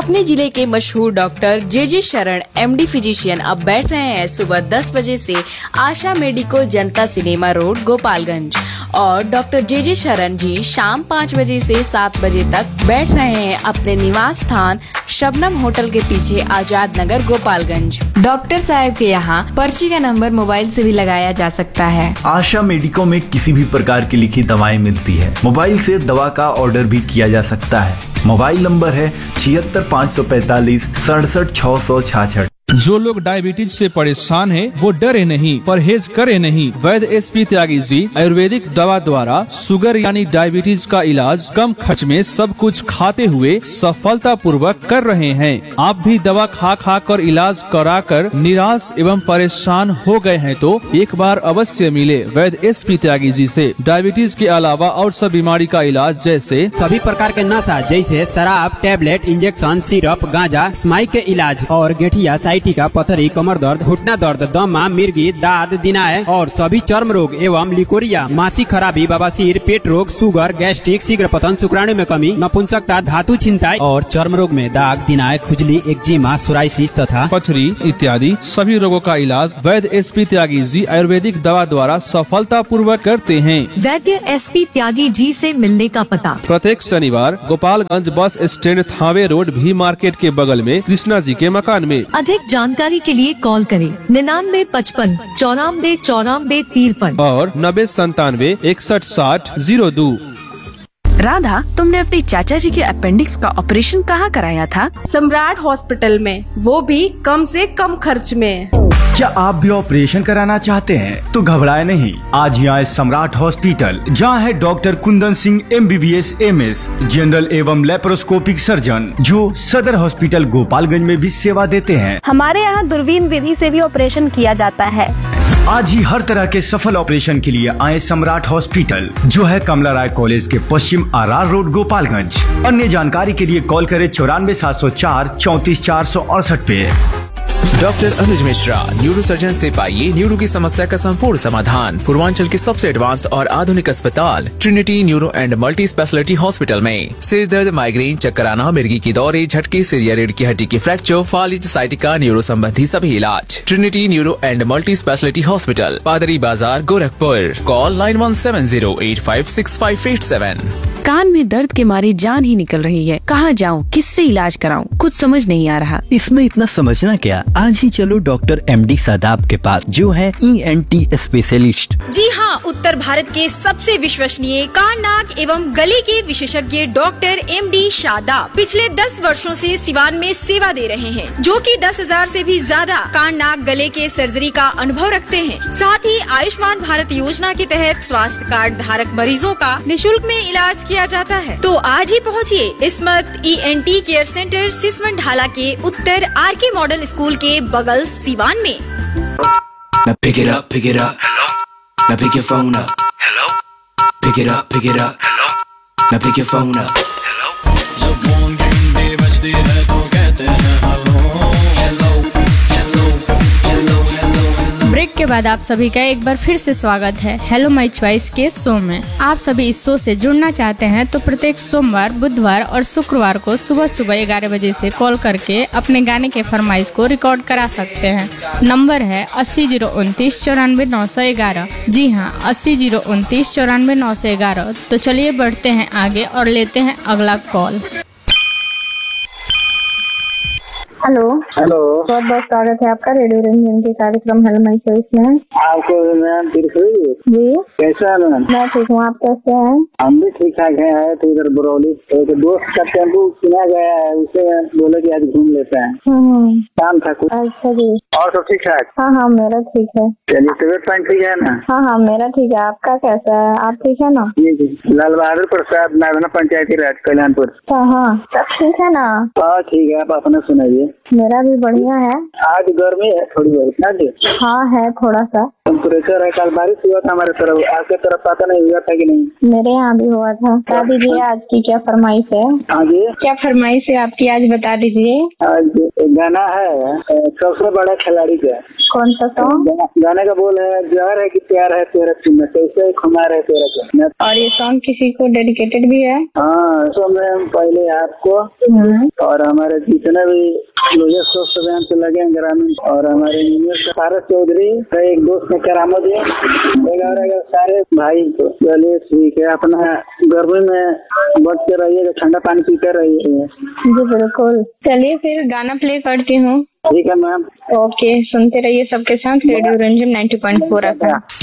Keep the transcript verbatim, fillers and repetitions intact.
अपने जिले के मशहूर डॉक्टर जे जे शरण एमडी फिजिशियन अब बैठ रहे हैं सुबह दस बजे से आशा मेडिको जनता सिनेमा रोड गोपालगंज और डॉक्टर जे जे शरण जी शाम पाँच बजे से सात बजे तक बैठ रहे हैं अपने निवास स्थान शबनम होटल के पीछे आजाद नगर गोपालगंज। डॉक्टर साहब के यहाँ पर्ची का नंबर मोबाइल से भी लगाया जा सकता है। आशा मेडिको में किसी भी प्रकार की लिखी दवाएं मिलती है। मोबाइल से दवा का ऑर्डर भी किया जा सकता है। मोबाइल नंबर है छिहत्तर पाँच सौ पैतालीस सड़सठ छह सौ छाछठ। जो लोग डायबिटीज से परेशान हैं, वो डरे नहीं, परहेज करे नहीं। वैद्य एस पी त्यागी जी आयुर्वेदिक दवा द्वारा शुगर यानी डायबिटीज का इलाज कम खर्च में सब कुछ खाते हुए सफलता पूर्वक कर रहे हैं। आप भी दवा खा खा कर इलाज करा कर निराश एवं परेशान हो गए हैं तो एक बार अवश्य मिले वैद्य एस पी त्यागी जी से। डायबिटीज के अलावा और सब बीमारी का इलाज जैसे सभी प्रकार के नशा जैसे शराब, टेबलेट, इंजेक्शन, सिरप, गांजा, स्माइक के इलाज और गेठिया, टीका, पथरी, कमर दर्द, घुटना दर्द, दमा, मिर्गी, दाद, दिनाय और सभी चर्म रोग एवं लिकोरिया, मासिक खराबी, बवासीर, पेट रोग, शुगर, गैस्ट्रिक, शीघ्र पतन, शुक्राणु में कमी, नपुंसकता, धातु छिंताई और चर्म रोग में दाग, दिनाय, खुजली, एक्जिमा, सोराइसिस तथा पथरी इत्यादि सभी रोगों का इलाज वैद्य एस पी त्यागी जी आयुर्वेदिक दवा द्वारा सफलता पूर्वक करते हैं। वैद्य एस पी त्यागी जी से मिलने का पता प्रत्येक शनिवार Gopalganj bus stand Thawe road भी मार्केट के बगल में कृष्णा जी के मकान में। अधिक जानकारी के लिए कॉल करें निन्यानवे पचपन चौरानवे चौरानवे तिरपन और नब्बे संतानवे इकसठ साठ जीरो दो। राधा, तुमने अपने चाचा जी के अपेंडिक्स का ऑपरेशन कहाँ कराया था? सम्राट हॉस्पिटल में, वो भी कम से कम खर्च में। क्या आप भी ऑपरेशन कराना चाहते हैं तो घबराए नहीं, आज ही आए सम्राट हॉस्पिटल, जहां है doctor Kundan Singh M B B S M S general एवं लेप्रोस्कोपिक सर्जन, जो सदर हॉस्पिटल गोपालगंज में भी सेवा देते हैं। हमारे यहाँ दूरबीन विधि से भी ऑपरेशन किया जाता है। आज ही हर तरह के सफल ऑपरेशन के लिए आए सम्राट हॉस्पिटल, जो है कमला राय कॉलेज के पश्चिम आर रोड गोपालगंज। अन्य जानकारी के लिए कॉल करें चौरानवे सात सौ चार चौंतीस चार सौ अड़सठ पे। डॉक्टर अनुज मिश्रा, न्यूरो सर्जन से पाइए न्यूरो की समस्या का संपूर्ण समाधान। पूर्वांचल के सबसे एडवांस और आधुनिक अस्पताल Trinity neuro and multi speciality hospital में सिर दर्द, माइग्रेन, चक्कर आना, मिर्गी की दौरे, झटके, सिर या रीढ़ की हड्डी की फ्रैक्चर, फालिज, साइटिका, न्यूरो संबंधी सभी इलाज। Trinity neuro and multi speciality hospital, पादरी बाजार, Gorakhpur. Call nine one seven zero eight five six five eight seven. कान में दर्द के मारे जान ही निकल रही है, कहाँ जाऊँ, किससे इलाज कराऊँ, कुछ समझ नहीं आ रहा। इसमें इतना समझना क्या, आज ही चलो डॉक्टर एम डी शादाब के पास, जो है ई एन टी स्पेशलिस्ट। जी हाँ, उत्तर भारत के सबसे विश्वसनीय कान, नाक एवं गले के विशेषज्ञ डॉक्टर एम डी शादाब पिछले दस वर्षों से सिवान में सेवा दे रहे हैं, जो कि दस हजार से भी ज्यादा कान, नाक, गले के सर्जरी का अनुभव रखते हैं। साथ ही आयुष्मान भारत योजना के तहत स्वास्थ्य कार्ड धारक मरीजों का निःशुल्क में इलाज किया जाता है। तो आज ही पहुँचिए स्मृत E N tea care centre Siswan ढाला के उत्तर आर के मॉडल स्कूल के बगल सिवान में। Now pick it up, pick it up. Hello. Now pick your phone up. Hello. Pick it up, pick it up. Hello. Now pick your phone up. Hello. जब phone घंटे बजती है तो कहते हैं hello hello hello hello hello. Break के बाद आप सभी का एक बार फिर से स्वागत है हेलो माय चॉइस के शो में। आप सभी इस शो से जुड़ना चाहते हैं तो प्रत्येक सोमवार, बुधवार और शुक्रवार को सुबह सुबह ग्यारह बजे से कॉल करके अपने गाने के फरमाइश को रिकॉर्ड करा सकते हैं। नंबर है अस्सी जीरो उनतीस चौरानवे नौ सौ ग्यारह। जी हाँ, अस्सी जीरो उनतीस चौरानवे नौ सौ ग्यारह। तो चलिए बढ़ते हैं आगे और लेते हैं अगला कॉल। हेलो हेलो बहुत बहुत स्वागत है आपका रेडियो रंजन के कार्यक्रम हेलो माय चॉइस में। आपको मैम जी कैसा है मैम? मैं ठीक हूँ, आप कैसे हैं? हम भी ठीक ठाक हैं। आए तो इधर बरौली तो एक दोस्त का टेम्पो सुना गया है, उसे बोले कि आज घूम लेते हैं, काम था कुछ। अच्छा जी, और सब ठीक ठाक? हाँ हाँ मेरा ठीक है। चलिए, तबियत पानी ठीक है ना? हाँ हाँ मेरा ठीक है, आपका कैसा है, आप ठीक है ना? जी जी, लाल बहादुर प्रसाद, नागना पंचायती राज, कल्याणपुर। हाँ सब ठीक है ना? हाँ ठीक है, आप अपना सुनाइए। मेरा भी बढ़िया है। आज गर्मी है थोड़ी बहुत ना जी? हाँ है थोड़ा सा। टेम्परेचर है, कल बारिश हुआ था हमारे तरफ, आपके तरफ पता नहीं हुआ था कि नहीं? मेरे यहाँ भी हुआ था। बता दीजिए आज की क्या फरमाइश है? हाँ जी, क्या फरमाइश है आपकी, आज बता दीजिए। आज एक गाना है सबसे बड़ा खिलाड़ी का। कौन सा सॉन्ग? गाने का बोल है, जहर है कि प्यार है तेरा तुम्हें, कैसे खुमार है तेरा तुम्हें। और ये सॉन्ग किसी को डेडिकेटेड भी है? हाँ, तो मैं पहले आपको और हमारे जितने भी लोहिया स्वस्थ अभियान से लगे हैं ग्रामीण, और हमारे इंजीनियर पारस चौधरी, एक दोस्त ने करामत है, सारे भाई को। चलिए ठीक है, अपना गर्मी में बच के रहिएगा, ठंडा पानी पीते रहिए। जी बिल्कुल। चलिए फिर गाना प्ले करती हूँ। ठीक है मैम। ओके, सुनते रहिए सबके साथ radio Ranjan ninety point four F M.